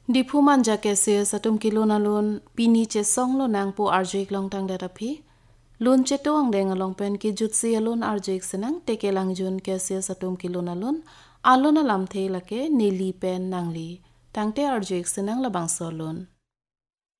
ดิพูมันจะแกเสียสตุมกิโลนาลุนปีนี้เจ็ด2โลนางปูอาร์จิกลองตังเดตพีลุนเจตวงเดงลองเป็นกิจุดเสียลุนอาร์จิกสนังเตเกลังจุนแกเสียสตุมกิโลนาลุนอาลุนลำเทละเกเนลีเป็นนางลีตังเตอาร์จิกสนังละบังโซลุน